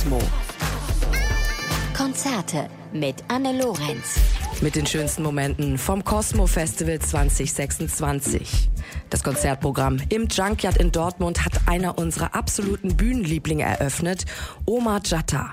Cosmo. Konzerte mit Anne Lorenz. Mit den schönsten Momenten vom Cosmo Festival 2026. Das Konzertprogramm im Junkyard in Dortmund hat einer unserer absoluten Bühnenlieblinge eröffnet, Omar Jatta.